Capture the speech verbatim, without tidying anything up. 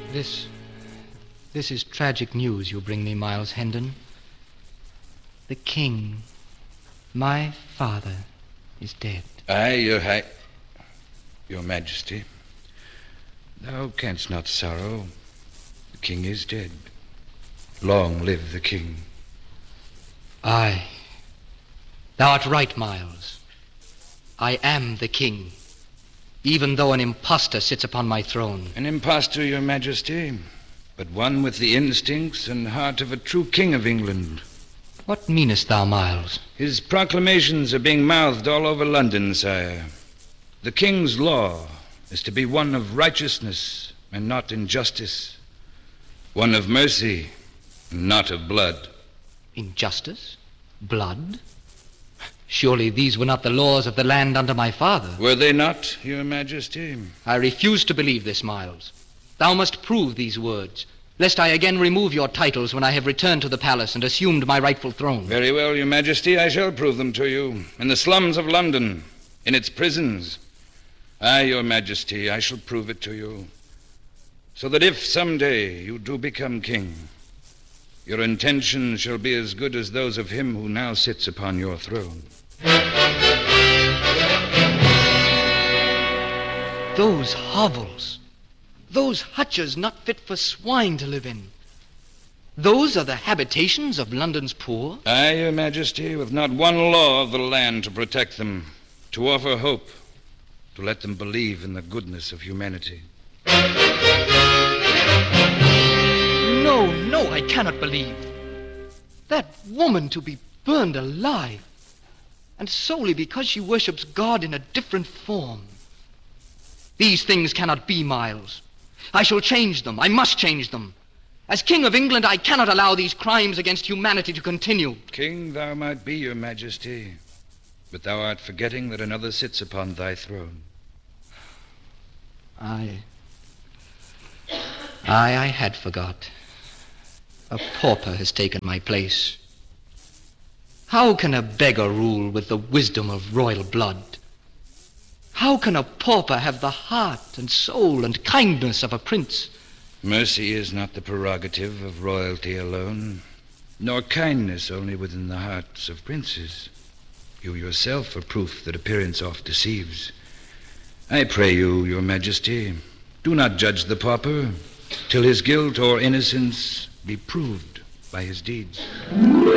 This... This is tragic news you bring me, Miles Hendon. The king, my father, is dead. Aye, your high... Your Majesty. Thou canst not sorrow. The king is dead. Long live the king. Aye. Thou art right, Miles. I am the king, even though an impostor sits upon my throne. An impostor, your Majesty, but one with the instincts and heart of a true king of England. What meanest thou, Miles? His proclamations are being mouthed all over London, sire. The king's law is to be one of righteousness and not injustice, one of mercy and not of blood. Injustice? Blood? Surely these were not the laws of the land under my father. Were they not, your Majesty? I refuse to believe this, Miles. Thou must prove these words, lest I again remove your titles when I have returned to the palace and assumed my rightful throne. Very well, your Majesty, I shall prove them to you, in the slums of London, in its prisons. Aye, your Majesty, I shall prove it to you, so that if someday you do become king, your intentions shall be as good as those of him who now sits upon your throne. Those hovels, those hutches not fit for swine to live in, those are the habitations of London's poor? Aye, your Majesty, with not one law of the land to protect them, to offer hope, to let them believe in the goodness of humanity. No, no, I cannot believe. That woman to be burned alive, and solely because she worships God in a different form. These things cannot be, Miles. I shall change them. I must change them. As King of England, I cannot allow these crimes against humanity to continue. King thou might be, your Majesty, but thou art forgetting that another sits upon thy throne. I... I, I had forgot. A pauper has taken my place. How can a beggar rule with the wisdom of royal blood? How can a pauper have the heart and soul and kindness of a prince? Mercy is not the prerogative of royalty alone, nor kindness only within the hearts of princes. You yourself are proof that appearance oft deceives. I pray you, your Majesty, do not judge the pauper till his guilt or innocence be proved by his deeds.